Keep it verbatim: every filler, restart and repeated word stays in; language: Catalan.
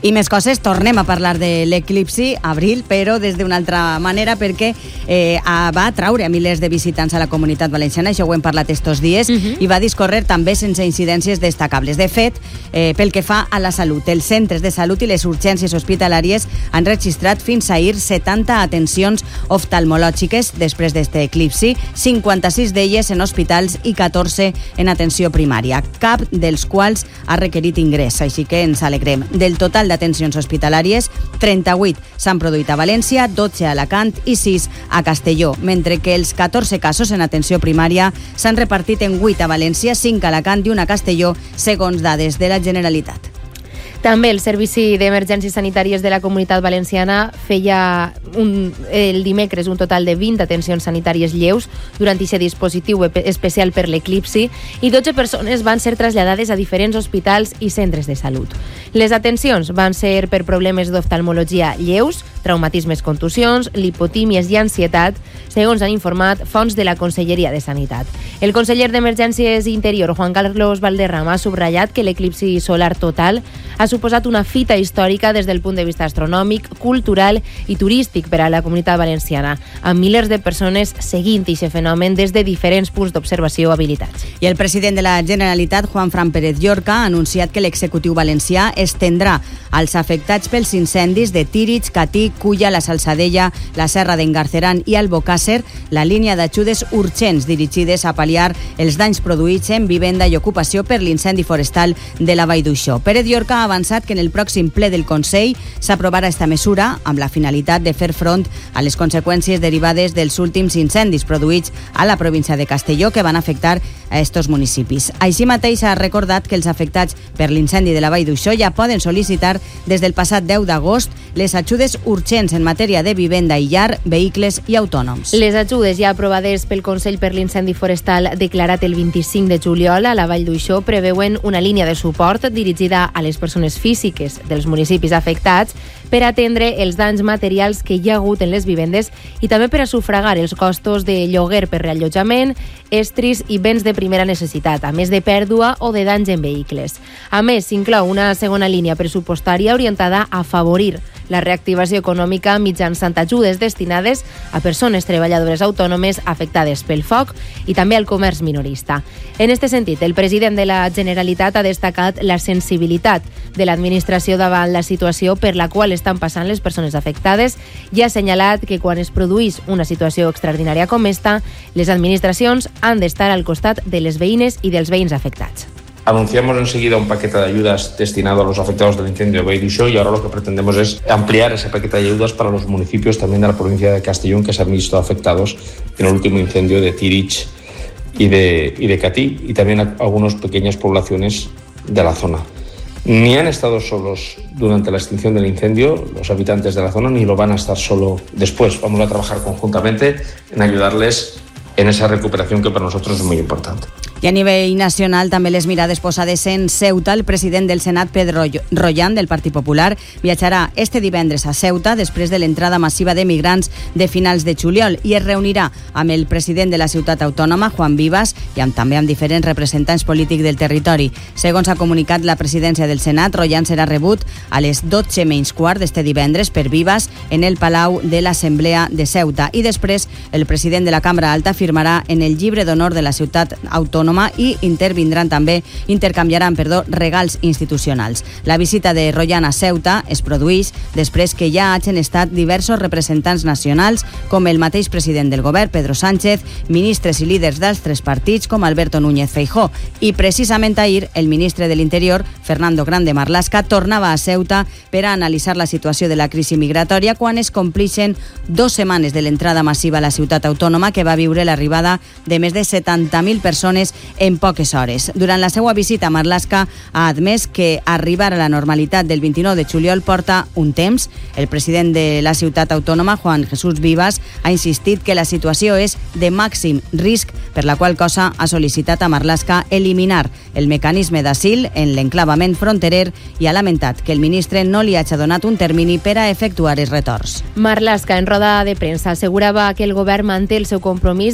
I més coses, tornem a parlar de l'eclipsi, abril, però des d'una altra manera, perquè eh, va atraure a milers de visitants a la Comunitat Valenciana, això ho hem parlat estos dies, uh-huh. i va discorrer també sense incidències destacables. De fet, eh, pel que fa a la salut, els centres de salut i les urgències hospitalàries han registrat fins ahir setanta atencions oftalmològiques després d'este eclipsi, cinquanta-sis d'elles en hospitals i catorze en atenció primària, cap dels quals ha requerit ingrés, així que ens alegrem. Del total d'atencions hospitalàries, trenta-vuit s'han produït a València, dotze a Alacant i sis a Castelló, mentre que els catorze casos en atenció primària s'han repartit en vuit a València, cinc a Alacant i un a Castelló, segons dades de la Generalitat. També el Servici d'Emergències Sanitàries de la Comunitat Valenciana feia un, el dimecres un total de vint atencions sanitàries lleus durant aquest dispositiu especial per l'eclipsi i dotze persones van ser traslladades a diferents hospitals i centres de salut. Les atencions van ser per problemes d'oftalmologia lleus, traumatismes, contusions, lipotímies i ansietat, segons han informat fonts de la Conselleria de Sanitat. El conseller d'Emergències i Interior, Juan Carlos Valderrama, ha subratllat que l'eclipsi solar total ha suposat una fita històrica des del punt de vista astronòmic, cultural i turístic per a la Comunitat Valenciana, amb milers de persones seguint aquest fenomen des de diferents punts d'observació habilitats. I el president de la Generalitat, Juan Fran Pérez Llorca, ha anunciat que l'executiu valencià estendrà als afectats pels incendis de Tírig, Catí, Culla, la Salzadella, la Serra d'en Garceran i Albocàsser la línia d'ajudes urgents dirigides a pal·liar els danys produïts en vivenda i ocupació per l'incendi forestal de la Vall d'Uixó. Pérez Llorca ha avançat que en el pròxim ple del Consell s'aprovarà esta mesura amb la finalitat de fer front a les conseqüències derivades dels últims incendis produïts a la província de Castelló que van afectar a estos municipis. Així mateix ha recordat que els afectats per l'incendi de la Vall d'Uixó ja poden sol·licitar des del passat deu d'agost les ajudes urgents en matèria de vivenda i llar, vehicles i autònoms. Les ajudes ja aprovades pel Consell per l'incendi forestal declarat el vint-i-cinc de juliol a la Vall d'Uixó preveuen una línia de suport dirigida a les persones físiques dels municipis afectats per atendre els danys materials que hi ha hagut en les vivendes i també per a sufragar els costos de lloguer per reallotjament, estris i béns de primera necessitat, a més de pèrdua o de danys en vehicles. A més, s'inclou una segona línia pressupostària orientada a afavorir la reactivació econòmica mitjançant ajudes destinades a persones treballadores autònomes afectades pel foc i també al comerç minorista. En aquest sentit, el president de la Generalitat ha destacat la sensibilitat de l'administració davant la situació per la qual estan passant les persones afectades i ha assenyalat que quan es produís una situació extraordinària com esta, les administracions han d'estar al costat de les veïnes y de los veïns afectats. Anunciamos enseguida un paquete de ayudas destinado a los afectados del incendio de Vall d'Uixó y ahora lo que pretendemos es ampliar ese paquete de ayudas para los municipios también de la provincia de Castellón que se han visto afectados en el último incendio de Tírig y de, y de Catí y también a algunas pequeñas poblaciones de la zona. Ni han estado solos durante la extinción del incendio los habitantes de la zona ni lo van a estar solo después. Vamos a trabajar conjuntamente en ayudarles en esa recuperación que para nosotros es muy importante. I a nivell nacional també les mirades posades en Ceuta. El president del Senat, Pedro Royan, del Partit Popular, viatjarà este divendres a Ceuta després de l'entrada massiva de migrants de finals de juliol i es reunirà amb el president de la ciutat autònoma, Juan Vivas, i amb, també amb diferents representants polítics del territori. Segons ha comunicat la presidència del Senat, Royan serà rebut a les dotze menys quart d'este divendres per Vivas en el Palau de l'Assemblea de Ceuta i després el president de la Cambra Alta firmarà en el llibre d'honor de la ciutat autònoma i intervindran també, intercanviaran, perdó, regals institucionals. La visita de Royan a Ceuta es produeix després que ja hagin estat diversos representants nacionals, com el mateix president del govern, Pedro Sánchez, ministres i líders d'altres partits, com Alberto Núñez Feijóo. I precisament ahir, el ministre de l'Interior, Fernando Grande Marlaska, tornava a Ceuta per a analitzar la situació de la crisi migratòria quan es complixen dos setmanes de l'entrada massiva a la ciutat autònoma que va viure l'arribada de més de setanta mil persones en poques hores. Durant la seva visita, Marlaska ha admès que arribar a la normalitat del vint-i-nou de juliol porta un temps. El president de la ciutat autònoma, Juan Jesús Vivas, ha insistit que la situació és de màxim risc, per la qual cosa ha sol·licitat a Marlaska eliminar el mecanisme d'asil en l'enclavament fronterer i ha lamentat que el ministre no li hagi donat un termini per a efectuar els retorns. Marlaska, en roda de premsa, assegurava que el govern manté el seu compromís